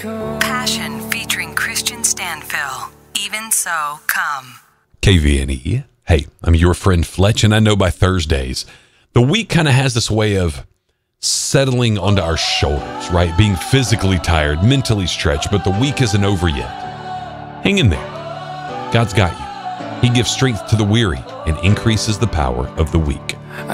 Passion featuring Christian Stanfill. Even so, come. KVNE. Hey, I'm your friend Fletch, and I know by Thursdays, the week kind of has this way of settling onto our shoulders, right? Being physically tired, mentally stretched, but the week isn't over yet. Hang in there. God's got you. He gives strength to the weary and increases the power of the weak.